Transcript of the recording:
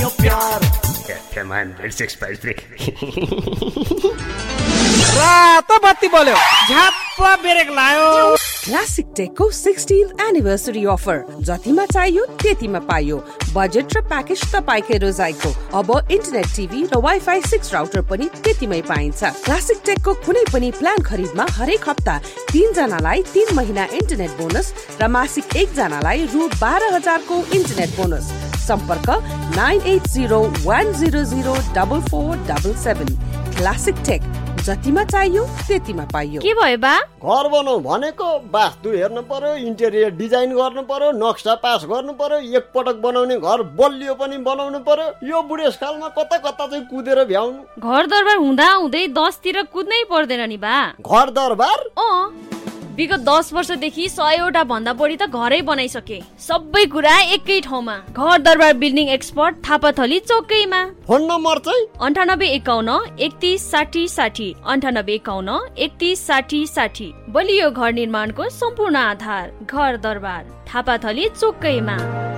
यो प्यार Come on, let's express break. रात बत्ती बल्यो झ्याप्प ब्रेक लायो क्लासिक टेकको 16th एनिभर्सरी अफर जतिमा चाहियो त्यतिमा पाइयो बजेट र प्याकेज तपाईकै रोजाइको अब इन्टरनेट टिभी र वाइफाई 6 राउटर पनि त्यतिमै पाइन्छ क्लासिक टेकको कुनै पनि प्लान खरिदमा हरेक हप्ता 3 जनालाई 3 महिना इन्टरनेट बोनस र मासिक 1 जनालाई रु 12,000 को इन्टरनेट बोनस सम्पर्क 9801004477 क्लासिक टेक जतिमा चाहियो त्यतिमा पाइयो के भयो बा घर बनाऊ भनेको वास्तु हेर्नु पर्यो इन्टेरियर डिजाइन गर्नु पर्यो नक्सा पास गर्नु पर्यो एकपटक बनाउने घर बलियो पनि बनाउनु पर्यो यो बुढेसकालमा कता कता चाहिँ कुदेर भ्याउनु घर दरबार हुँदा हुँदै 10 तिर कुद्नै पर्दैन नि बा घर दरबार विगत 10 वर्षदेखि 100 भन्दा बढी त घरै बनाइसके सबै कुरा एकै ठाउँमा घर दरबार building expert Thapathali चौकैमा phone number चाहिँ 9851 31 60 60 9851 31 60 60 बलियो घर निर्माणको सम्पूर्ण आधार घर दरबार थापाथली चौकैमा